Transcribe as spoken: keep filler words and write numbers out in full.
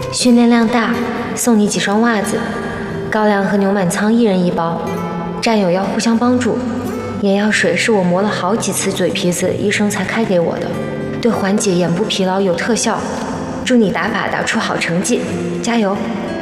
训练量大，送你几双袜子。高粱和牛满仓一人一包，战友要互相帮助。眼药水是我磨了好几次嘴皮子，医生才开给我的，对缓解眼部疲劳有特效。祝你打靶打出好成绩，加油！